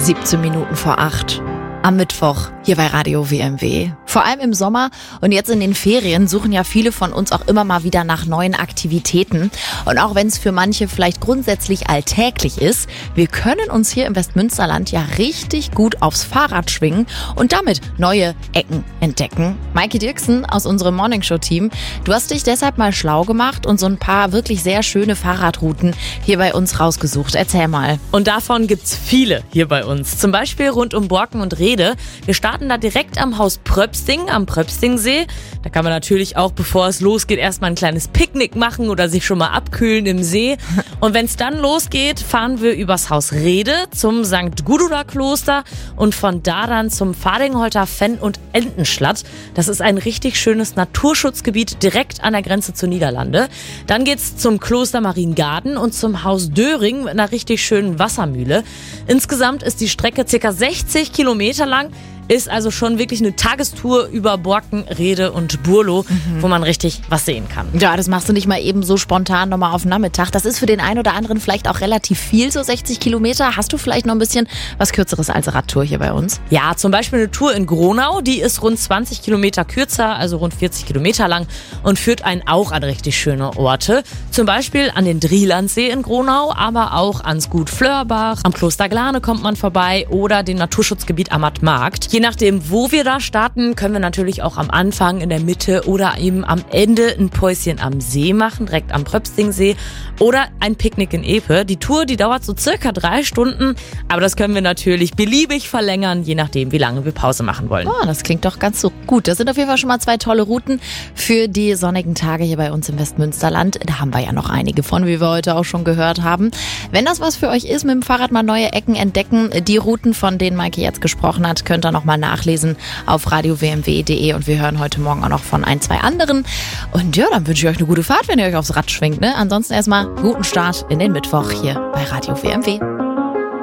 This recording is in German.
17 Minuten vor 8. Am Mittwoch hier bei Radio WMW. Vor allem im Sommer und jetzt in den Ferien suchen ja viele von uns auch immer mal wieder nach neuen Aktivitäten. Und auch wenn es für manche vielleicht grundsätzlich alltäglich ist, wir können uns hier im Westmünsterland ja richtig gut aufs Fahrrad schwingen und damit neue Ecken entdecken. Maike Dirksen aus unserem Morningshow-Team, du hast dich deshalb mal schlau gemacht und so ein paar wirklich sehr schöne Fahrradrouten hier bei uns rausgesucht. Erzähl mal. Und davon gibt's viele hier bei uns. Zum Beispiel rund um Borken und Rede. Wir starten da direkt am Haus Pröpsting, am Pröpstingsee. Da kann man natürlich auch, bevor es losgeht, erstmal ein kleines Picknick machen oder sich schon mal abkühlen im See. Und wenn es dann losgeht, fahren wir übers Haus Rede zum St. Gudula-Kloster und von da dann zum Fadingholter Fenn- und Entenschlatt. Das ist ein richtig schönes Naturschutzgebiet direkt an der Grenze zu Niederlande. Dann geht's zum Kloster Mariengarten und zum Haus Döring mit einer richtig schönen Wassermühle. Insgesamt ist die Strecke ca. 60 Kilometer lang. Ist also schon wirklich eine Tagestour über Borken, Rede und Burlo, wo man richtig was sehen kann. Ja, das machst du nicht mal eben so spontan nochmal auf den Nachmittag. Das ist für den einen oder anderen vielleicht auch relativ viel, so 60 Kilometer. Hast du vielleicht noch ein bisschen was Kürzeres als Radtour hier bei uns? Ja, zum Beispiel eine Tour in Gronau, die ist rund 20 Kilometer kürzer, also rund 40 Kilometer lang und führt einen auch an richtig schöne Orte. Zum Beispiel an den Drielandsee in Gronau, aber auch ans Gut Flörbach, am Kloster Glane kommt man vorbei oder dem Naturschutzgebiet Ammertmarkt. Je nachdem, wo wir da starten, können wir natürlich auch am Anfang, in der Mitte oder eben am Ende ein Päuschen am See machen, direkt am Pröpstingsee oder ein Picknick in Epe. Die Tour, die dauert so circa 3 Stunden, aber das können wir natürlich beliebig verlängern, je nachdem, wie lange wir Pause machen wollen. Oh, das klingt doch ganz so gut. Das sind auf jeden Fall schon mal 2 tolle Routen für die sonnigen Tage hier bei uns im Westmünsterland. Da haben wir ja noch einige von, wie wir heute auch schon gehört haben. Wenn das was für euch ist, mit dem Fahrrad mal neue Ecken entdecken, die Routen, von denen Maike jetzt gesprochen hat, könnt ihr noch mal nachlesen auf radiowmw.de und wir hören heute Morgen auch noch von 1, 2 anderen. Und ja, dann wünsche ich euch eine gute Fahrt, wenn ihr euch aufs Rad schwingt. Ne? Ansonsten erstmal guten Start in den Mittwoch hier bei Radio WMW.